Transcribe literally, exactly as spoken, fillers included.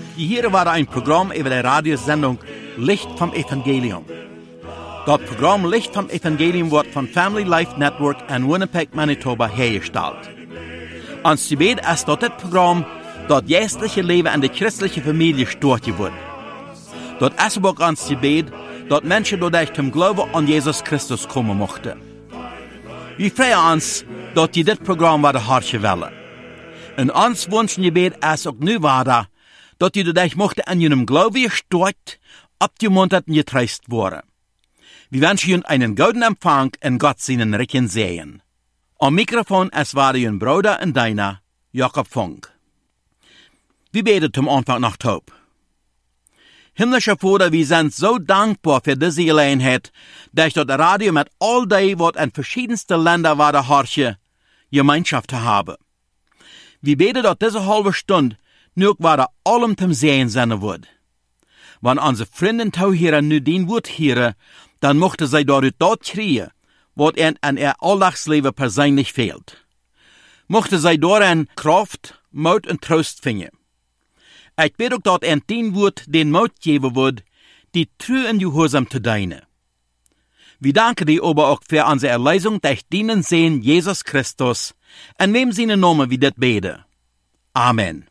Hier war ein Programm über die Radiosendung Licht vom Evangelium. Das Programm Licht vom Evangelium wird von Family Life Network in Winnipeg, Manitoba hergestellt. Ons gebed ist dat dit Programm das geestliche Leben in der christlichen Familie stärken wird. Das ist auch ons gebed, dass Menschen dadurch zum Glauben an Jesus Christus kommen mochten. Wir freuen uns, dass die dit Programm werden hartje willen. Und ons wünschen gebed ist auch nu weiter, dass die dadurch mochten an ihrem Glauben gestärkt, abgemuntert und getröstet worden. Wir wünschen Ihnen einen guten Empfang und Gott seinen Recken sehen. Am Mikrofon es war Ihr Bruder und deiner, Jakob Funk. Wir beten zum Anfang nach Taub. Himmlischer Vater, wir sind so dankbar für diese Gelegenheit, dass das Radio mit all dem, was in verschiedensten Ländern war, der Harche, Gemeinschaft haben. Wir beten, dass diese halbe Stunde nur war allem zum Sehen sein wird. Wenn unsere Freunde hier nu den Wort hören, dann mochte sie dadurch dort kriegen, was ihnen an ihr Alltagsleben persönlich fehlt. Mochte sie darin Kraft, Mut und Trost finden. Ich bete auch, dass ihnen den Wort den Mut geben wird, die treu und gehorsam zu dienen. Wir danken dir aber auch für unsere Erlösung durch dienen sehen Jesus Christus, in wem seine Namen wir das beten. Amen.